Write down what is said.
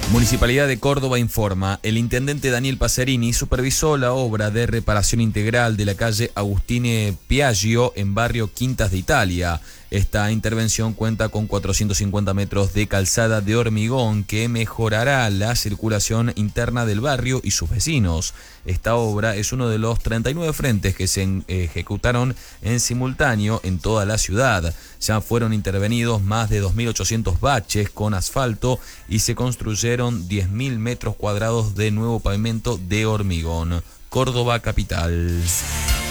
Municipalidad de Córdoba informa, el intendente Daniel Pacerini supervisó la obra de reparación integral de la calle Agustine Piaggio en barrio Quintas de Italia. Esta intervención cuenta con 450 metros de calzada de hormigón que mejorará la circulación interna del barrio y sus vecinos. Esta obra es uno de los 39 frentes que se ejecutaron en simultáneo en toda la ciudad. Ya fueron intervenidos más de 2.800 baches con asfalto y se construyeron 10.000 metros cuadrados de nuevo pavimento de hormigón. Córdoba capital.